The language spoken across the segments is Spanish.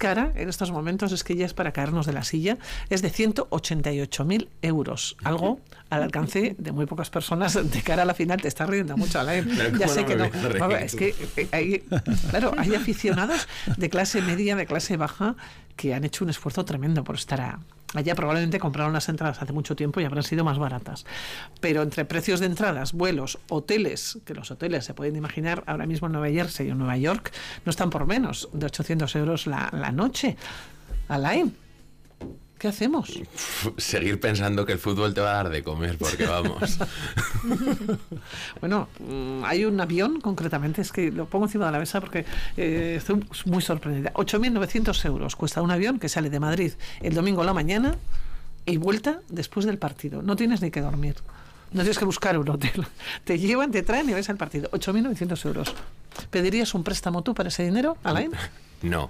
cara en estos momentos, es que ya es para caernos de la silla, es de 188.000 euros, algo al alcance de muy pocas personas de cara a la final. Te estás riendo mucho, Alain. Ya sé que no. Es que hay aficionados de clase media, de clase baja, que han hecho un esfuerzo tremendo por estar allá. Probablemente compraron las entradas hace mucho tiempo y habrán sido más baratas. Pero entre precios de entradas, vuelos, hoteles, que los hoteles se pueden imaginar ahora mismo en Nueva Jersey o en Nueva York, no están por menos de 800 euros la noche. Alain, ¿qué hacemos? Seguir pensando que el fútbol te va a dar de comer, porque vamos. Bueno, hay un avión, concretamente, es que lo pongo encima de la mesa porque estoy muy sorprendida. 8.900 euros cuesta un avión que sale de Madrid el domingo a la mañana y vuelta después del partido. No tienes ni que dormir. No tienes que buscar un hotel. Te llevan, te traen y ves al partido. 8.900 euros. ¿Pedirías un préstamo tú para ese dinero, Alain? No.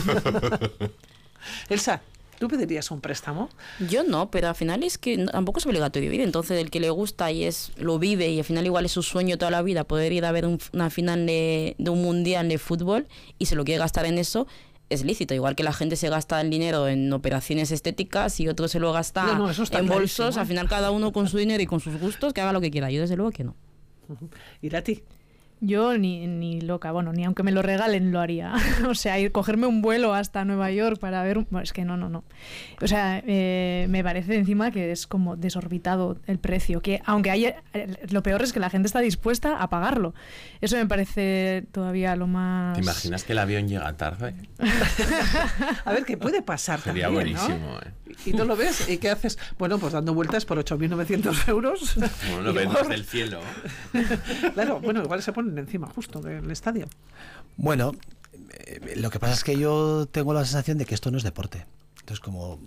Elsa, ¿tú pedirías un préstamo? Yo no, pero al final es que tampoco es obligatorio vivir. Entonces, el que le gusta y lo vive, y al final igual es su sueño toda la vida poder ir a ver una final de un mundial de fútbol y se lo quiere gastar en eso, es lícito. Igual que la gente se gasta el dinero en operaciones estéticas y otro se lo gasta en bolsos. Al final, cada uno con su dinero y con sus gustos, que haga lo que quiera. Yo, desde luego, que no. ¿Y a ti? Yo ni loca, bueno, ni aunque me lo regalen lo haría. O sea, cogerme un vuelo hasta Nueva York para ver... Bueno, es que no. O sea, me parece encima que es como desorbitado el precio. Que aunque lo peor es que la gente está dispuesta a pagarlo. Eso me parece todavía lo más... ¿Te imaginas que el avión llega tarde? A ver, ¿qué puede pasar? Sería también, buenísimo, ¿no? Y no lo ves. ¿Y qué haces? Bueno, pues dando vueltas por 8.900 euros. Bueno, lo ves desde el cielo. Claro, bueno, igual se ponen encima justo del estadio. Bueno, lo que pasa es que yo tengo la sensación de que esto no es deporte. Entonces, como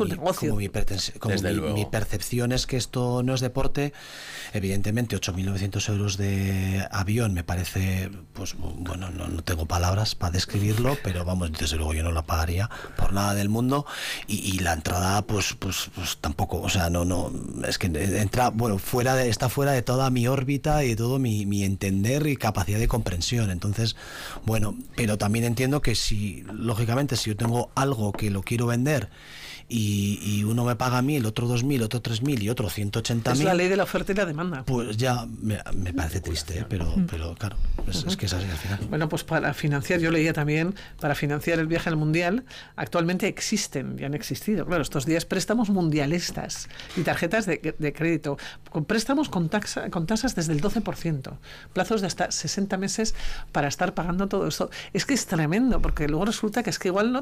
mi percepción es que esto no es deporte, evidentemente 8.900 euros de avión me parece, pues bueno, no tengo palabras para describirlo, pero vamos, desde luego yo no la pagaría por nada del mundo, y la entrada pues tampoco, o sea, no es que entra, bueno, está fuera de toda mi órbita y de todo mi entender y capacidad de comprensión. Entonces, bueno, pero también entiendo que lógicamente, si yo tengo algo que lo quiero vender y uno me paga 1.000, otro 2.000, otro 3.000 y otro 180.000. Es la ley de la oferta y la demanda. Pues ya me parece triste, pero claro, es que es así al final. Bueno, pues para financiar, yo leía también, para financiar el viaje al Mundial, actualmente existen y han existido, claro, estos días préstamos mundialistas y tarjetas de crédito, con préstamos con tasas desde el 12%, plazos de hasta 60 meses para estar pagando todo esto. Es que es tremendo, porque luego resulta que es que igual